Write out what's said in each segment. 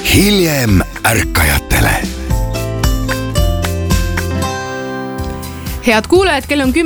hiljem ärkajatele. Head kuulajad, kell on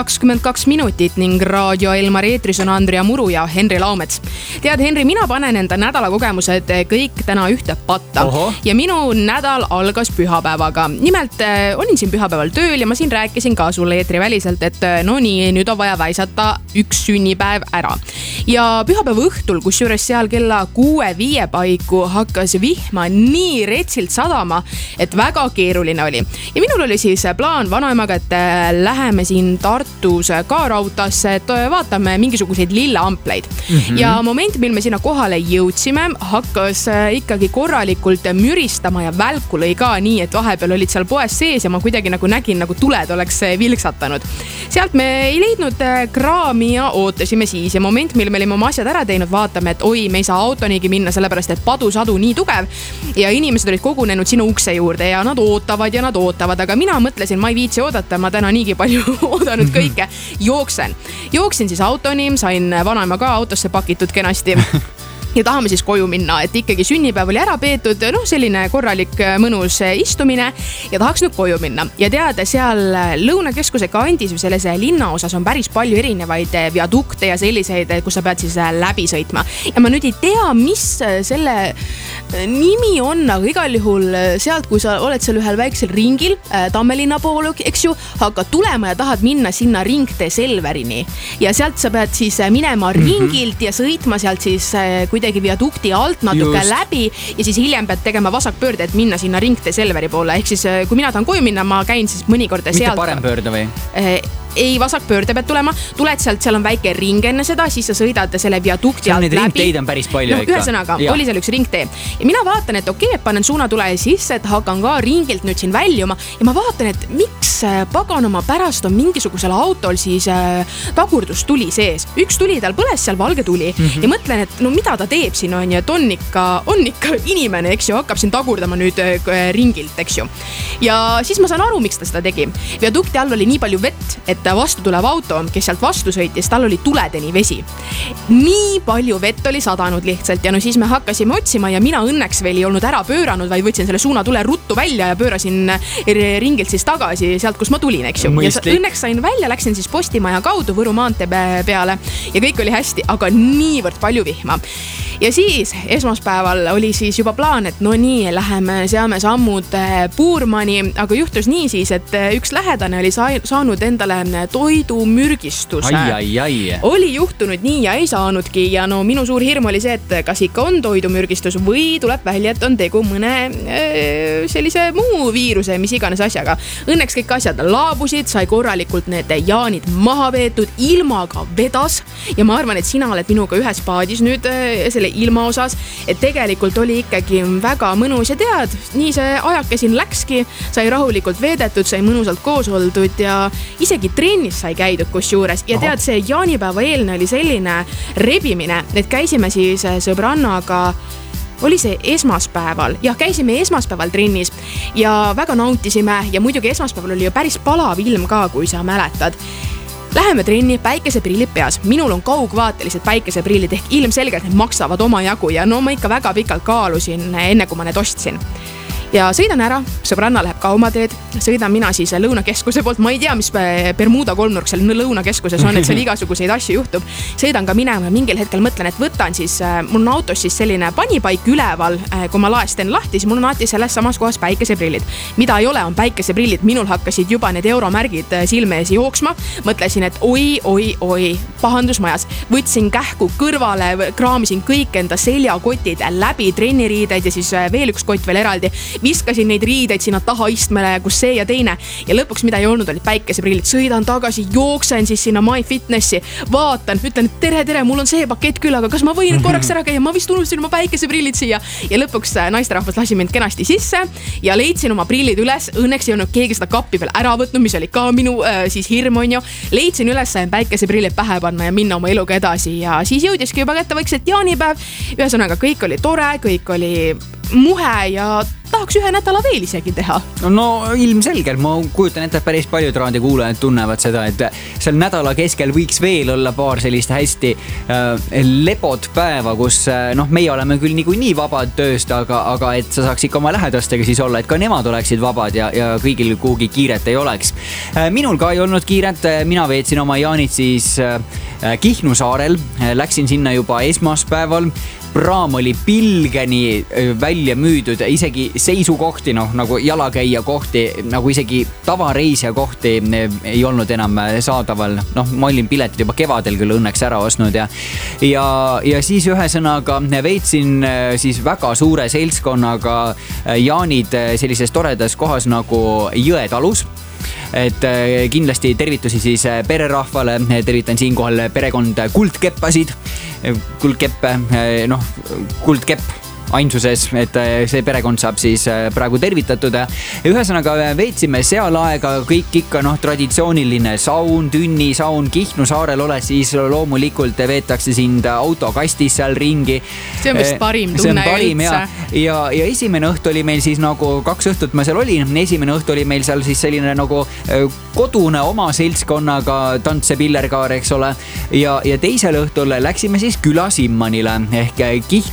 10:22 ning Raadio Elmari eetris on Andrea Muru ja Henri Laumets. Tead, Henri, mina panen enda nädalakogemused kõik täna ühte patta. Ja minu nädal algas pühapäevaga. Nimelt olin siin pühapäeval tööl ja ma siin rääkisin ka sulle eetriväliselt, et no nii, nüüd on vaja väisata üks sünnipäev ära. Ja pühapäeva õhtul, kusjuures seal kella 6-5 paiku hakkas vihma nii retsilt sadama, et väga keeruline oli. Ja minul oli siis plaan vanaemaga, et läheme siin Tartus ka rautasse, et vaatame mingisuguseid lilleampleid. Ja moment, mil me sinna kohale jõudsime, hakkas ikkagi korralikult müristama ja välku lõi ka nii, et vahepeal olid seal poes sees ja ma kuidagi nagu nägin, nagu tuled oleks vilksatanud. Sealt me ei leidnud kraami ja ootasime siis ja moment, mil me olime oma asjad ära teinud, vaatame, et oi, me ei saa autonigi minna, sellepärast et padusadu nii tugev ja inimesed olid kogunenud sinu ukse juurde ja nad ootavad, aga mina mõtlesin, ma ei viitsi oodata, ma täna niigi palju oodanud kõike. Jooksin siis autoni, sain vanaema ka autosse pakitud kenasti. Ja tahame siis koju minna, et ikkagi sünnipäev oli ära peetud, selline korralik mõnus istumine ja tahaks nüüd koju minna. Ja teada, seal Lõunakeskuse kandis või selles linnaosas on päris palju erinevaid viadukte ja selliseid, kus sa pead siis läbi sõitma. Ja ma nüüd ei tea, mis selle nimi on, aga igal juhul sealt, kui sa oled seal ühel väiksel ringil, Tammelinna pool, eks ju, hakkad tulema ja tahad minna sinna ringtee Selverini. Ja sealt sa pead siis minema ringilt ja sõitma sealt siis kuidagi viadukti alt natuke läbi ja siis hiljem pead tegema vasakpöörde, et minna sinna ringtee Selveri poole. Ehk siis kui mina tahan koju minna, ma käin siis mõnikord sealt. Mitte parempöörde või? Ei, vasakpöörde pead tulema, tuled sealt, seal on väike ring enne seda, siis sa sõidad selle viadukti alt läbi. Ringteid on päris palju ikka. Ühesõnaga, oli seal üks ringtee. Ja mina vaatan, et okei, panen suunatule sisse, et hakkan ka ringilt nüüd siin väljuma ja ma vaatan, et miks paganama pärast on mingisugusel autol siis tagurdus tuli sees. Üks tuli tal põles seal, valge tuli ja mõtlen, et mida ta teeb siin on ja et on ikka inimene, eks ju, hakkab siin tagurdama nüüd ringilt, eks ju. Ja siis ma saan aru, miks ta seda tegi. Viadukti all oli nii palju vett, et vastu tulev auto, kes sealt vastu sõitis, tal oli tuledeni vesi. Nii palju vett oli sadanud lihtsalt ja siis me hakkasime otsima ja mina õnneks veel ei olnud ära pööranud, vaid võtsin selle suunatule ruttu välja ja pöörasin ringilt siis tagasi sealt, kus ma tulin, eks ju. Ja õnneks sain välja, läksin siis Postimaja kaudu Võru maantee peale ja kõik oli hästi, aga niivõrd palju vihma. Ja siis esmaspäeval oli siis juba plaan, et no nii, läheme, seame sammud Puurmani, aga juhtus nii siis, et üks lähedane oli saanud endale toidumürgistuse. Oli juhtunud nii ja ei saanudki ja minu suur hirm oli see, et kas ikka on toidumürgistus või tuleb välja, et on tegu mõne sellise muu viiruse, mis iganes asjaga. Õnneks kõik asjad laabusid, sai korralikult need jaanid maha veetud, ilmaga vedas ja ma arvan, et sina oled minuga ühes paadis nüüd selle ilma osas, et tegelikult oli ikkagi väga mõnus ja tead, nii see ajake siin läkski, sai rahulikult veedetud, sai mõnusalt koos oldud ja isegi trennis sai käidud kusjuures ja tead, see jaanipäeva eelne oli selline rebimine, et käisime siis sõbrannaga, oli see esmaspäeval, jah, käisime esmaspäeval trennis ja väga nautisime ja muidugi esmaspäeval oli ju päris palav ilm ka, kui sa mäletad. Läheme trenni, päikeseprillid peas. Minul on kaugvaatelised päikeseprillid ehk ilmselgelt need maksavad oma jagu ja ma ikka väga pikalt kaalusin enne, kui ma need ostsin. Ja sõidan ära, sõbranna läheb ka oma teed, sõidan mina siis Lõunakeskuse poolt, ma ei tea, mis Bermuda kolmnurk seal Lõunakeskuses on, et seal igasuguseid asju juhtub. Sõidan ka minema ja mingil hetkel mõtlen, et võtan siis, mul on autos siis selline panipaik üleval, kui ma laest teen lahti, siis mul on alati selles samas kohas päikeseprillid. Mida ei ole, on päikeseprillid, minul hakkasid juba need euromärgid silme ees jooksma, mõtlesin, et oi, pahandusmajas, võtsin kähku kõrvale, kraamisin kõik enda seljakotid läbi, trenniriideid ja siis veel üks kott veel eraldi. Viskasin neid riideid sinna taha istmele, kus see ja teine ja lõpuks mida ei olnud, olid päikeseprillid. Sõidan tagasi, jooksen siis sinna MyFitnessi, vaatan, ütlen, et tere, mul on see pakett küll, aga kas ma võin korraks ära käia, ma vist unustasin oma päikeseprillid siia ja lõpuks naisterahvas lasi mind kenasti sisse ja leidsin oma prillid üles, õnneks ei olnud keegi seda kappi veel ära võtnud, mis oli ka minu siis hirm on ju, leidsin üles, sain päikeseprillid pähe panna ja minna oma eluga edasi ja siis jõudiski juba kätte vaikselt jaanipäev, ühesõnaga kõik oli tore, kõik oli muhe ja tahaks 1 nädala veel isegi teha. No ilmselgelt, ma kujutan ette, et päris paljud raadiokuulajad tunnevad seda, et seal nädala keskel võiks veel olla paar sellist hästi lebot päeva, kus meie oleme küll nii vabad tööst, aga et sa saaks ikka oma lähedastega siis olla, et ka nemad oleksid vabad ja kõigil kuhugi kiiret ei oleks. Minul ka ei olnud kiiret, mina veetsin oma jaanid siis Kihnu saarel, läksin sinna juba esmaspäeval. Praam oli pilgeni välja müüdud, isegi seisukohti, nagu jalakäija kohti, nagu isegi tavareisija kohti ei olnud enam saadaval. Ma olin piletid juba kevadel küll õnneks ära ostnud ja siis ühesõnaga veetsin siis väga suure seltskonnaga jaanid sellises toredas kohas nagu Jõetalus. Et kindlasti tervitusi siis pererahvale, tervitan siinkohal perekond Kuldkeppasid, Kuldkepp ainsuses, et see perekond saab siis praegu tervitatud. Ühesõnaga veetsime seal aega kõik ikka traditsiooniline saun, tünnisaun, Kihnu saarel oled, siis loomulikult veetakse sind autokastis seal ringi. See on vist parim tunne üldse. Ja esimene õhtu oli meil siis 2 õhtut ma seal olin. Esimene õhtu oli meil seal siis selline kodune oma seltskonnaga tants ja pillerkaar, eks ole. Ja teisel õhtul läksime siis küla Simmanile ehk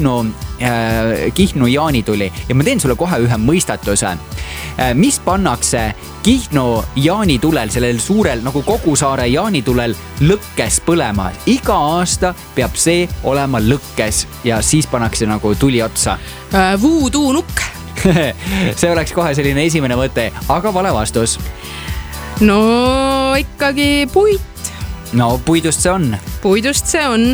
Kihnu jaanituli ja ma teen sulle kohe ühe mõistatuse. Mis pannakse Kihnu jaanitulel, sellel suurel kogu saare jaanitulel lõkkes põlema? Iga aasta peab see olema lõkkes ja siis pannakse tuli otsa. Voodoo nukk. See oleks kohe selline esimene mõte, aga vale vastus. No ikkagi puit. No puidust see on. Puidust see on.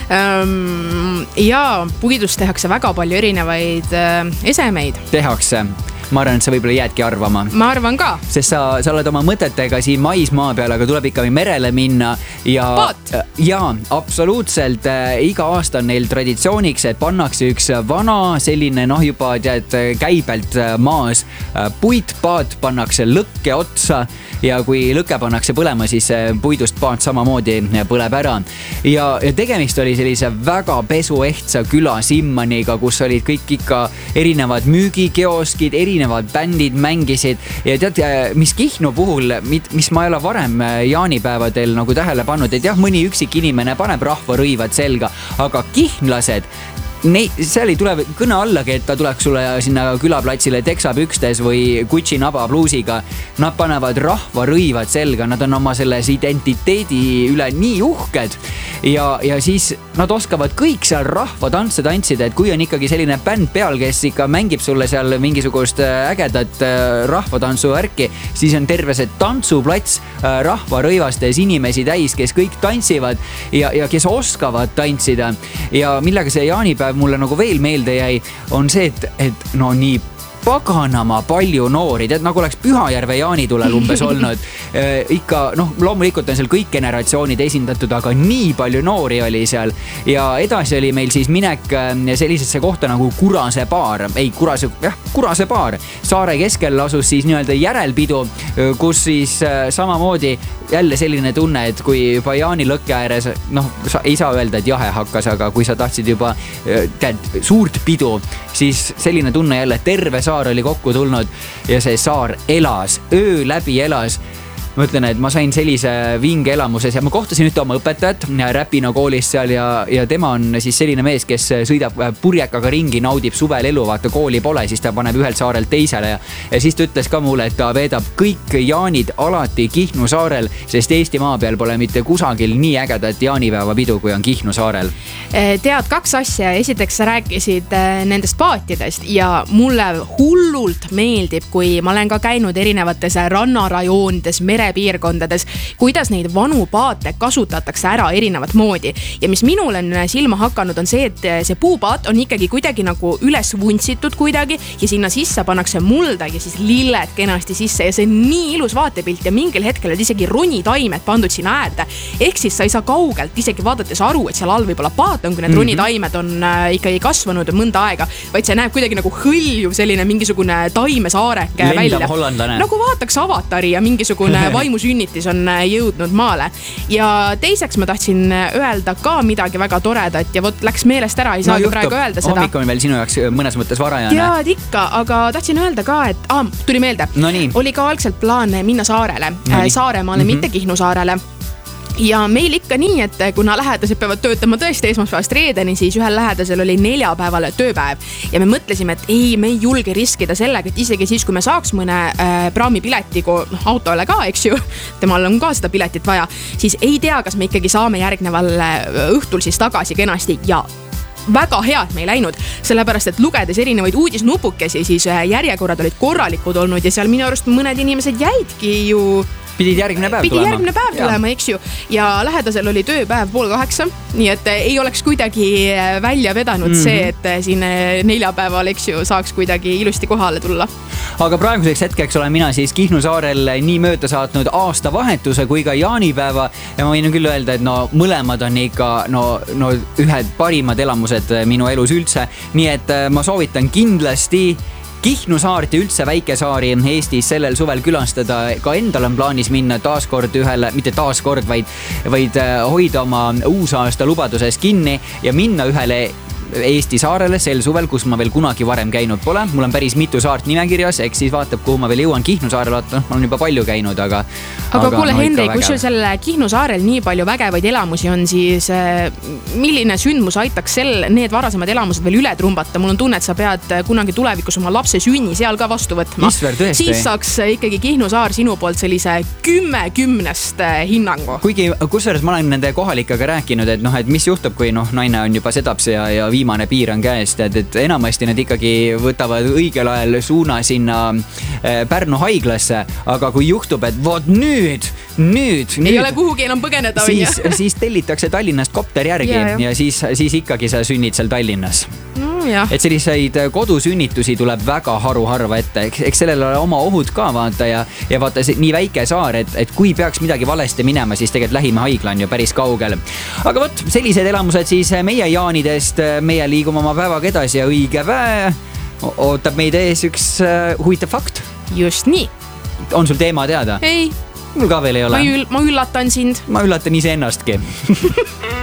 Ja puidust tehakse väga palju erinevaid esemeid. Tehakse. Ma arvan, et sa võib-olla jäädki arvama. Ma arvan ka. Sest sa oled oma mõtetega siin maismaa peal, aga tuleb ikka merele minna. Paat. Ja absoluutselt iga aasta on neil traditsiooniks, et pannakse üks vana selline juba käibelt maas puitpaat pannakse lõkke otsa ja kui lõke pannakse põlema, siis puidust paat samamoodi põleb ära. Ja tegemist oli sellise väga pesuehtsa küla Simmaniga, kus olid kõik ikka erinevad müügikioskid, erinevad bändid mängisid ja tead, mis Kihnu puhul, mis ma ei ole varem jaanipäevadel tähele pannud, et jah, mõni üksik inimene paneb rahvarõivad selga, aga kihnlased, seal ei tule kõne allagi, et ta tuleks sulle sinna külaplatsile teksapükstes või Gucci naba bluusiga. Nad panevad rahvarõivad selga, nad on oma selles identiteedi üle nii uhked ja siis nad oskavad kõik seal rahvatantse tantsida, et kui on ikkagi selline bänd peal, kes ikka mängib sulle seal mingisugust ägedat rahvatantsu värki, siis on terve see tantsuplats rahvarõivastes inimesi täis, kes kõik tantsivad ja kes oskavad tantsida ja millega see jaanipäev mulle veel meelde jäi, on see, et nii paganama palju noori, tead, oleks Pühajärve jaanitulel umbes olnud. Ikka, loomulikult on seal kõik generatsioonid esindatud, aga nii palju noori oli seal. Ja edasi oli meil siis minek sellisesse kohta nagu Kurase baar. Kurase baar. Saare keskel asus siis järelpidu, kus siis samamoodi jälle selline tunne, et kui juba jaanilõkke ääres, sa ei saa öelda, et jahe hakkas, aga kui sa tahtsid juba suurt pidu, siis selline tunne jälle, terve saar oli kokku tulnud ja see saar elas, öö läbi elas. Ma ütlen, et ma sain sellise vinge elamuses ja ma kohtasin oma õpetajat Räpina koolis seal ja tema on siis selline mees, kes sõidab purjekaga ringi, naudib suvel elu, vaata kooli pole, siis ta paneb ühelt saarelt teisele ja siis ta ütles ka mulle, et ta veedab kõik jaanid alati Kihnu saarel, sest Eesti maa peal pole mitte kusagil nii ägedat jaanipäeva pidu, kui on Kihnu saarel. Tead, 2 asja. Esiteks sa rääkisid nendest paatidest ja mulle hullult meeldib, kui ma olen ka käinud erinevates rannarajoonides, merepiirkondades, kuidas neid vanu paate kasutatakse ära erinevat moodi. Ja mis minul on silma hakanud, on see, et see puupaat on ikkagi kuidagi üles vuntsitud kuidagi ja sinna sisse pannakse mulda ja siis lilled kenasti sisse ja see on nii ilus vaatepilt ja mingil hetkel on isegi ronitaimed pandud sinna äärde. Ehk siis sa ei saa kaugelt isegi vaadates aru, et seal all võib-olla paat on, kui need ronitaimed on ikkagi kasvanud mõnda aega, vaid see näeb kuidagi hõljuv selline mingisugune taimesaareke välja. Hollandlane. Nagu vaataks Avatari ja mingisugune vaimusünnitis on jõudnud maale. Ja teiseks ma tahtsin öelda ka midagi väga toredat ja vot läks meelest ära, ei saagi praegu öelda seda. Hommik on veel sinu jaoks mõnes mõttes varajane. Tead ikka, aga tahtsin öelda ka, et tuli meelde. Oli ka algselt plaan minna saarele, Saaremaale, mitte Kihnu saarele. Ja meil ikka nii, et kuna lähedased peavad töötama tõesti esmaspäevast reedeni, siis ühel lähedasel oli 4 päeval tööpäev. Ja me mõtlesime, et me ei julge riskida sellega, et isegi siis, kui me saaks mõne praamipileti autole ka, eks ju, temal on ka seda piletit vaja, siis ei tea, kas me ikkagi saame järgneval õhtul siis tagasi kenasti ja väga hea, et me ei läinud, sellepärast, et lugedes erinevaid uudisnupukesi, siis järjekorrad olid korralikud olnud ja seal minu arust mõned inimesed jäidki ju Pidid järgmine päev tulema, eks ju. Ja lähedasel oli tööpäev 7:30, nii et ei oleks kuidagi välja vedanud see, et siin 4 päeval, eks ju, saaks kuidagi ilusti kohale tulla. Aga praeguseks hetkeks olen mina siis Kihnu saarel nii mööda saatnud aastavahetuse kui ka jaanipäeva ja ma võin küll öelda, et mõlemad on ikka ühed parimad elamused minu elus üldse. Nii et ma soovitan kindlasti Kihnu saart ja üldse väikesaari Eestis sellel suvel külastada. Ka endal on plaanis minna taaskord mitte taaskord, vaid hoida oma uusaasta lubaduses kinni ja minna ühele Eesti saarele sel suvel, kus ma veel kunagi varem käinud pole. Mul on päris mitu saart nimekirjas, eks siis vaatab, kuhu ma veel jõuan. Kihnu saarel, ma olen juba palju käinud, aga kuule, Henri, kui sul selle Kihnu saarel nii palju vägevaid elamusi on, siis milline sündmus aitaks need varasemad elamused veel üle trumbata? Mul on tunne, et sa pead kunagi tulevikus oma lapse sünni seal ka vastu võtma. Siis saaks ikkagi Kihnu saar sinu poolt sellise 10/10 hinnangu. Kuigi, kusjuures ma olen nende kohalikega rääkinud, et mis juhtub, kui naine on juba sedapsi ja viimane piir on käest, et enamasti nad ikkagi võtavad õigel ajal suuna sinna Pärnu haiglasse, aga kui juhtub, et vot nüüd ei ole kuhugi enam põgeneda, siis tellitakse Tallinnast kopter järgi ja siis ikkagi sa sünnid seal Tallinnas. Et selliseid kodusünnitusi tuleb väga haruharva ette, eks sellel ole oma ohud ka vaata ja vaata nii väike saar, et kui peaks midagi valesti minema, siis tegelikult lähime haigla on ju päris kaugel. Aga vot, sellised elamused siis meie jaanidest, meie liigume oma päevaga edasi ja õige päev ootab meid ees üks huvitav fakt. Just nii. On sul teema teada? Ei. Mul ka veel ei ole. Ma üllatan sind. Ma üllatan iseennastki.